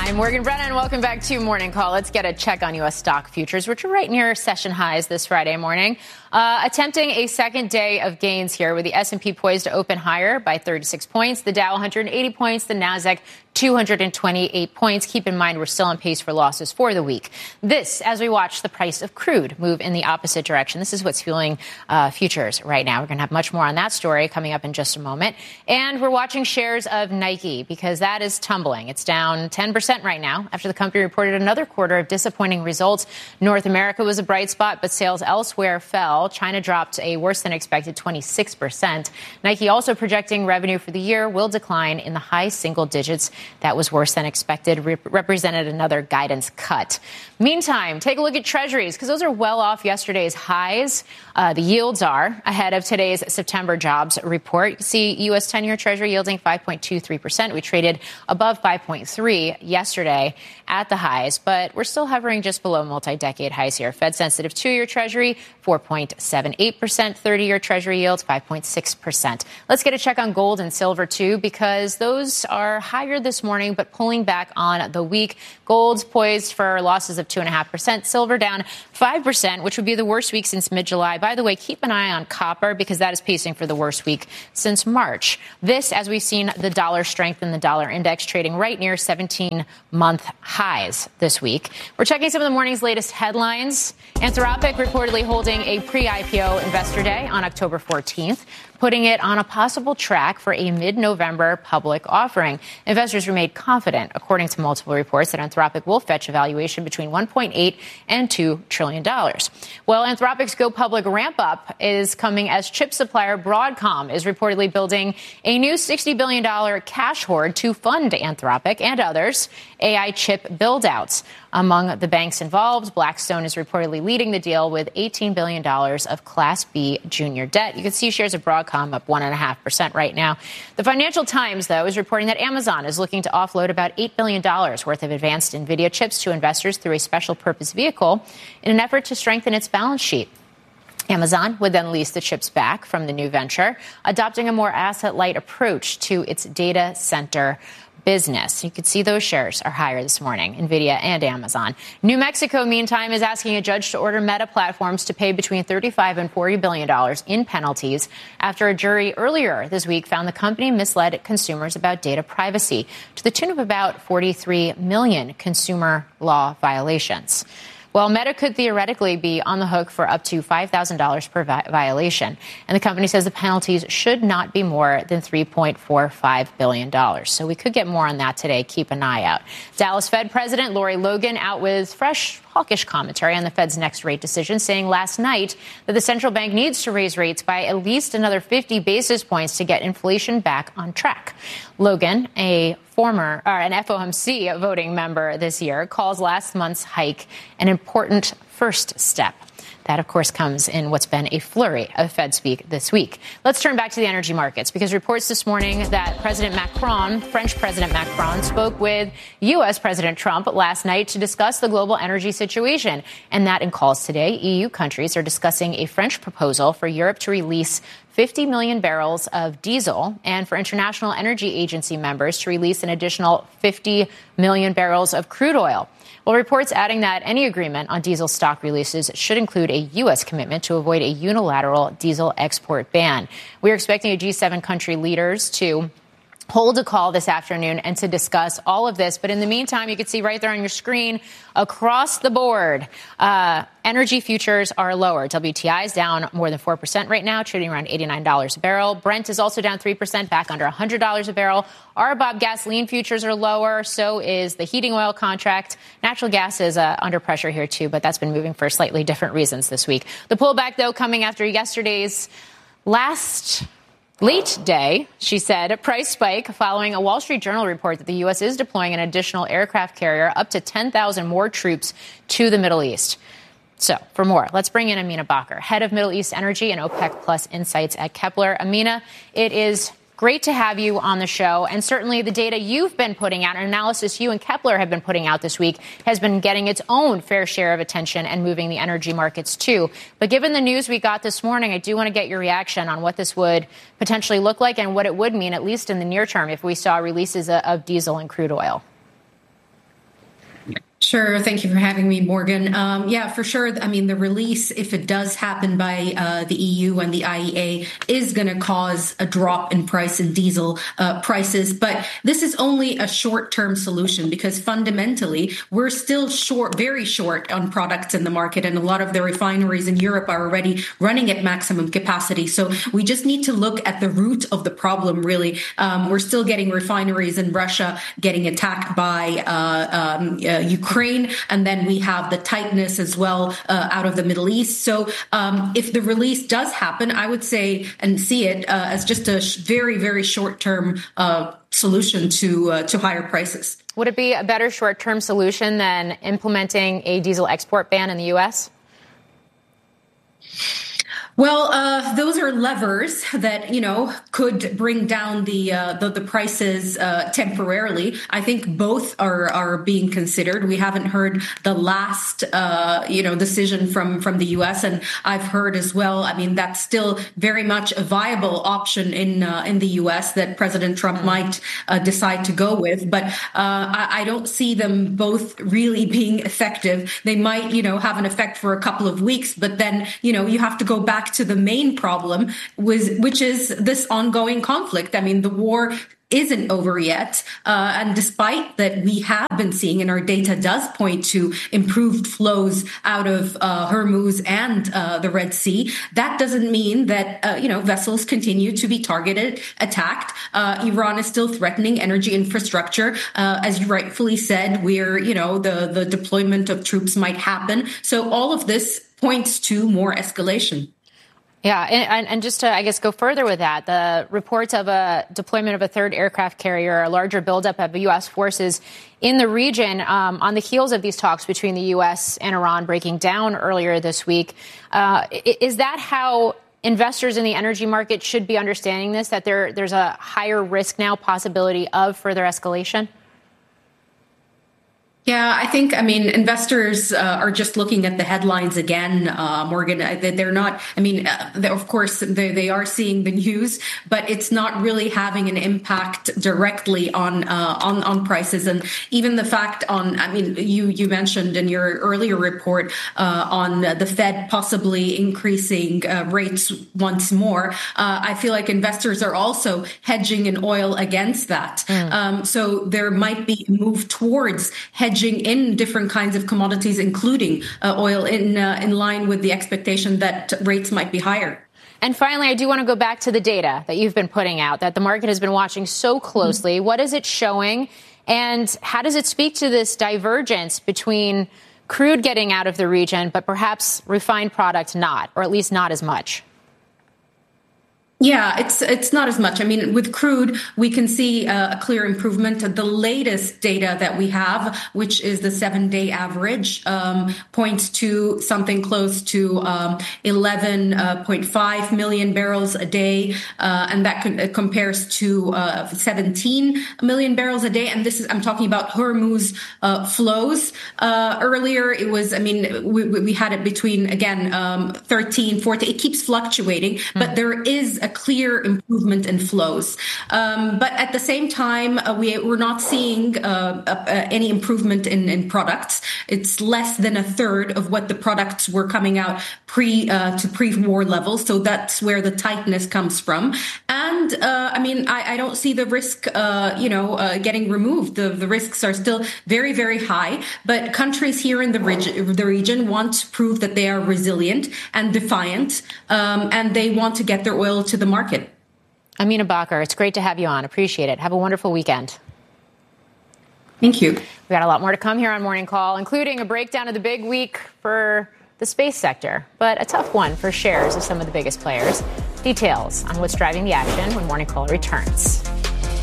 I'm Morgan Brennan. Welcome back to Morning Call. Let's get a check on U.S. stock futures, which are right near session highs this Friday morning. Attempting a second day of gains here with the S&P poised to open higher by 36 points, the Dow 180 points, the Nasdaq 228 points. Keep in mind, we're still on pace for losses for the week. This, as we watch the price of crude move in the opposite direction. This is what's fueling futures right now. We're going to have much more on that story coming up in just a moment. And we're watching shares of Nike because that is tumbling. It's down 10% right now after the company reported another quarter of disappointing results. North America was a bright spot, but sales elsewhere fell. China dropped a worse than expected 26%. Nike also projecting revenue for the year will decline in the high single digits. That was worse than expected, represented another guidance cut. Meantime, take a look at treasuries because those are well off yesterday's highs. The yields are ahead of today's September jobs report. You see U.S. 10-year treasury yielding 5.23%. We traded above 5.3 yesterday at the highs, but we're still hovering just below multi-decade highs here. Fed-sensitive 2-year treasury, 4.78%. 30-year treasury yields, 5.6%. Let's get a check on gold and silver, too, because those are higher this morning, but pulling back on the week. Gold's poised for losses of 2.5%. Silver down 5%, which would be the worst week since mid-July. By the way, keep an eye on copper because that is pacing for the worst week since March. This, as we've seen the dollar strengthen, the dollar index trading right near 17-month highs this week. We're checking some of the morning's latest headlines. Anthropic reportedly holding a pre-IPO investor day on October 14th, putting it on a possible track for a mid-November public offering. Investors remain confident, according to multiple reports, that Anthropic will fetch a valuation between $1.8 and $2 trillion. Well, Anthropic's go public ramp-up is coming as chip supplier Broadcom is reportedly building a new $60 billion cash hoard to fund Anthropic and others' AI chip build-outs. Among the banks involved, Blackstone is reportedly leading the deal with $18 billion of Class B junior debt. You can see shares of Broadcom up 1.5% right now. The Financial Times, though, is reporting that Amazon is looking to offload about $8 billion worth of advanced NVIDIA chips to investors through a special purpose vehicle in an effort to strengthen its balance sheet. Amazon would then lease the chips back from the new venture, adopting a more asset-light approach to its data center business. You can see those shares are higher this morning, NVIDIA and Amazon. New Mexico, meantime, is asking a judge to order Meta Platforms to pay between $35 and $40 billion in penalties after a jury earlier this week found the company misled consumers about data privacy to the tune of about 43 million consumer law violations. Well, Meta could theoretically be on the hook for up to $5,000 per violation, and the company says the penalties should not be more than $3.45 billion. So we could get more on that today. Keep an eye out. Dallas Fed President Lori Logan out with fresh hawkish commentary on the Fed's next rate decision, saying last night that the central bank needs to raise rates by at least another 50 basis points to get inflation back on track. Logan, an FOMC voting member this year, calls last month's hike an important first step. That, of course, comes in what's been a flurry of Fed speak this week. Let's turn back to the energy markets because reports this morning that French President Macron, spoke with U.S. President Trump last night to discuss the global energy situation. And that in calls today, EU countries are discussing a French proposal for Europe to release 50 million barrels of diesel and for International Energy Agency members to release an additional 50 million barrels of crude oil. Well, reports adding that any agreement on diesel stock releases should include a U.S. commitment to avoid a unilateral diesel export ban. We're expecting a G7 country leaders to hold a call this afternoon and to discuss all of this. But in the meantime, you can see right there on your screen, across the board, energy futures are lower. WTI is down more than 4% right now, trading around $89 a barrel. Brent is also down 3%, back under $100 a barrel. RBOB gasoline futures are lower. So is the heating oil contract. Natural gas is under pressure here, too, but that's been moving for slightly different reasons this week. The pullback, though, coming after yesterday's late day, she said, a price spike following a Wall Street Journal report that the U.S. is deploying an additional aircraft carrier, up to 10,000 more troops to the Middle East. So for more, let's bring in Amina Bakr, head of Middle East Energy and OPEC Plus Insights at Kepler. Amina, it is great to have you on the show. And certainly the data you've been putting out, and analysis you and Kepler have been putting out this week, has been getting its own fair share of attention and moving the energy markets, too. But given the news we got this morning, I do want to get your reaction on what this would potentially look like and what it would mean, at least in the near term, if we saw releases of diesel and crude oil. Sure. Thank you for having me, Morgan. Yeah, for sure. I mean, the release, if it does happen by the EU and the IEA, is going to cause a drop in price in diesel prices. But this is only a short-term solution because fundamentally, we're still short, very short on products in the market. And a lot of the refineries in Europe are already running at maximum capacity. So we just need to look at the root of the problem, really. We're still getting refineries in Russia getting attacked by Ukraine, and then we have the tightness as well out of the Middle East. So if the release does happen, I would say and see it as just a very, very short-term solution to higher prices. Would it be a better short-term solution than implementing a diesel export ban in the U.S.? Well, those are levers that, could bring down the prices temporarily. I think both are being considered. We haven't heard the last, decision from the U.S. And I've heard as well, I mean, that's still very much a viable option in the U.S. that President Trump might decide to go with. But I don't see them both really being effective. They might, have an effect for a couple of weeks, but then, you have to go back to the main problem, which is this ongoing conflict. I mean, the war isn't over yet. And despite that, we have been seeing, and our data does point to improved flows out of Hormuz and the Red Sea. That doesn't mean that, vessels continue to be targeted, attacked. Iran is still threatening energy infrastructure. As you rightfully said, the deployment of troops might happen. So all of this points to more escalation. Yeah, and just to, I guess, go further with that, the reports of a deployment of a third aircraft carrier, a larger buildup of U.S. forces in the region on the heels of these talks between the U.S. and Iran breaking down earlier this week. Is that how investors in the energy market should be understanding this, that there's a higher risk now, possibility of further escalation? Yeah, I think, investors are just looking at the headlines again, Morgan. They're not, of course, they are seeing the news, but it's not really having an impact directly on prices. And even the fact you mentioned in your earlier report on the Fed possibly increasing rates once more. I feel like investors are also hedging in oil against that. So there might be a move towards hedging in different kinds of commodities, including oil, in line with the expectation that rates might be higher. And finally, I do want to go back to the data that you've been putting out, that the market has been watching so closely. Mm-hmm. What is it showing? And how does it speak to this divergence between crude getting out of the region, but perhaps refined product not, or at least not as much? Yeah, it's not as much. With crude, we can see a clear improvement. The latest data that we have, which is the 7-day average, points to something close to 11.5 million barrels a day, and that compares to 17 million barrels a day. And I'm talking about Hormuz flows. Earlier, it was, we had it between, again, 13, 14. It keeps fluctuating, but there is a clear improvement in flows. But at the same time, we're not seeing any improvement in products. It's less than a third of what the products were coming out pre-war levels. So that's where the tightness comes from. And I don't see the risk, getting removed. The risks are still very, very high. But countries here in the region want to prove that they are resilient and defiant, and they want to get their oil to the market. Amina Bakr, it's great to have you on. Appreciate it. Have a wonderful weekend. Thank you. We got a lot more to come here on Morning Call, including a breakdown of the big week for the space sector, but a tough one for shares of some of the biggest players. Details on what's driving the action when Morning Call returns.